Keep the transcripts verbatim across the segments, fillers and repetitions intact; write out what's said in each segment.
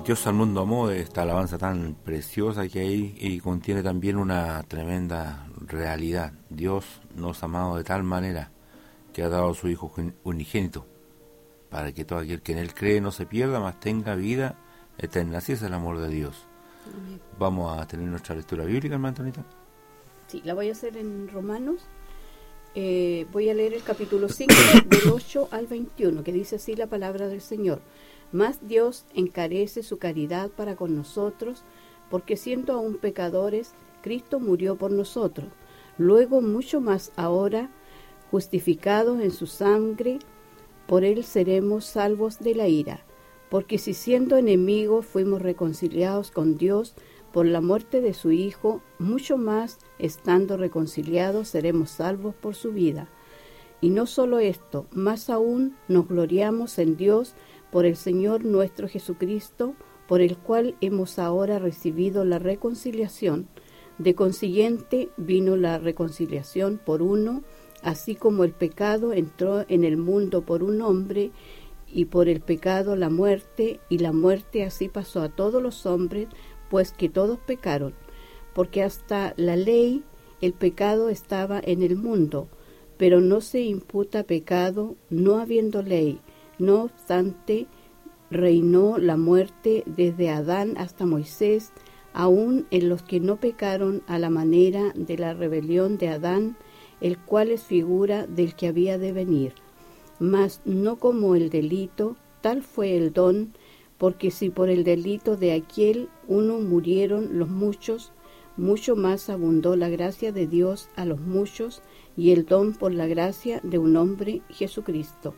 Dios al mundo amó, esta alabanza tan preciosa que hay y contiene también una tremenda realidad. Dios nos ha amado de tal manera que ha dado a su Hijo unigénito, para que todo aquel que en Él cree no se pierda, mas tenga vida eterna. Así es el amor de Dios. Amén. Vamos a tener nuestra lectura bíblica, hermana Antonita. Sí, la voy a hacer en Romanos. Eh, voy a leer el capítulo cinco, del ocho al veintiuno, que dice así la palabra del Señor. Mas Dios encarece su caridad para con nosotros, porque siendo aún pecadores, Cristo murió por nosotros. Luego, mucho más ahora, justificados en su sangre, por Él seremos salvos de la ira. Porque si siendo enemigos fuimos reconciliados con Dios por la muerte de su Hijo, mucho más, estando reconciliados, seremos salvos por su vida. Y no solo esto, más aún nos gloriamos en Dios por el Señor nuestro Jesucristo, por el cual hemos ahora recibido la reconciliación. De consiguiente vino la reconciliación por uno, así como el pecado entró en el mundo por un hombre, y por el pecado la muerte, y la muerte así pasó a todos los hombres, pues que todos pecaron. Porque hasta la ley el pecado estaba en el mundo, pero no se imputa pecado no habiendo ley. No obstante, reinó la muerte desde Adán hasta Moisés, aun en los que no pecaron a la manera de la rebelión de Adán, el cual es figura del que había de venir. Mas no como el delito, tal fue el don, porque si por el delito de aquel uno murieron los muchos, mucho más abundó la gracia de Dios a los muchos, y el don por la gracia de un hombre, Jesucristo.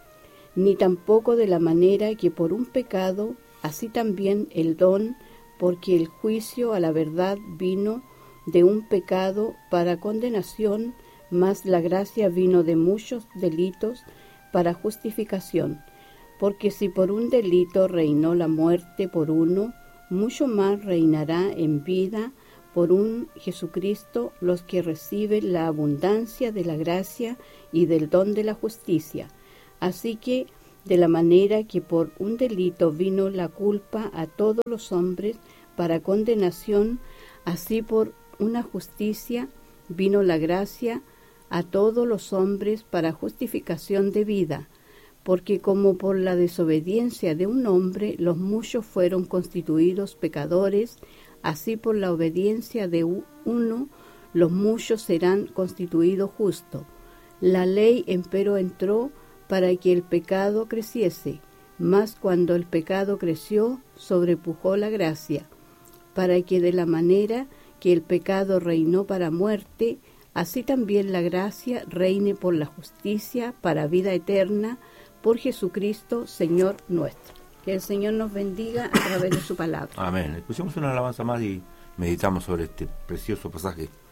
Ni tampoco de la manera que por un pecado, así también el don, porque el juicio a la verdad vino de un pecado para condenación, mas la gracia vino de muchos delitos para justificación. Porque si por un delito reinó la muerte por uno, mucho más reinará en vida por un Jesucristo los que reciben la abundancia de la gracia y del don de la justicia. Así que, de la manera que por un delito vino la culpa a todos los hombres para condenación, así por una justicia vino la gracia a todos los hombres para justificación de vida. Porque como por la desobediencia de un hombre los muchos fueron constituidos pecadores, así por la obediencia de uno los muchos serán constituidos justos. La ley empero entró para que el pecado creciese, mas cuando el pecado creció, sobrepujó la gracia, para que de la manera que el pecado reinó para muerte, así también la gracia reine por la justicia para vida eterna, por Jesucristo, Señor nuestro. Que el Señor nos bendiga a través de su palabra. Amén. Escuchemos una alabanza más y meditamos sobre este precioso pasaje.